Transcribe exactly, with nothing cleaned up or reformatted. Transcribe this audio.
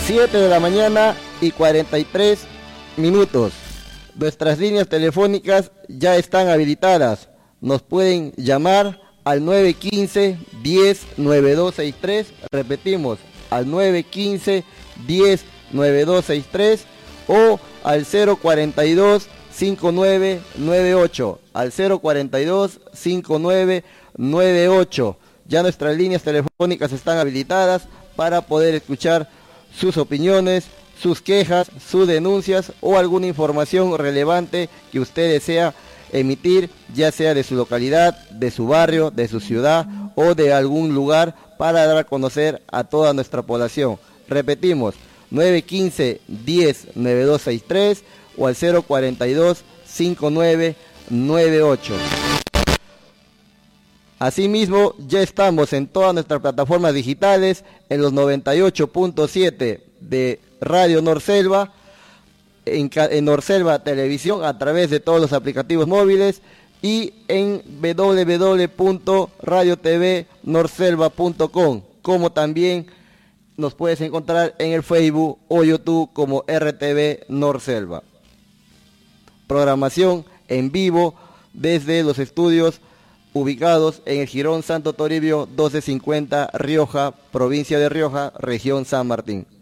siete de la mañana y cuarenta y tres minutos. Nuestras líneas telefónicas ya están habilitadas. Nos pueden llamar al nueve quince, diez, noventa y dos sesenta y tres. Repetimos, al nueve quince, diez, noventa y dos sesenta y tres o al cero cuarenta y dos, cincuenta y nueve, noventa y ocho, al cero cuarenta y dos, cincuenta y nueve, noventa y ocho. Ya nuestras líneas telefónicas están habilitadas para poder escuchar sus opiniones, sus quejas, sus denuncias o alguna información relevante que usted desea emitir, ya sea de su localidad, de su barrio, de su ciudad o de algún lugar, para dar a conocer a toda nuestra población. Repetimos, nueve quince, diez, noventa y dos sesenta y tres o al cero cuarenta y dos, cincuenta y nueve, noventa y ocho. Asimismo, ya estamos en todas nuestras plataformas digitales, en los noventa y ocho punto siete de Radio Norselva, en, en Norselva Televisión, a través de todos los aplicativos móviles, y en w w w punto radio t v norselva punto com, como también nos puedes encontrar en el Facebook o YouTube como R T V Norselva. Programación en vivo desde los estudios ubicados en el Jirón Santo Toribio doce cincuenta, Rioja, provincia de Rioja, región San Martín.